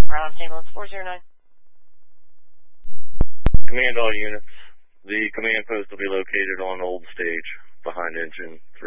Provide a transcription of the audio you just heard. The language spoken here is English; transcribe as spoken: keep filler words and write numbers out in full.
Round ambulance four zero nine. Command all units. The command post will be located on Old Stage, behind engine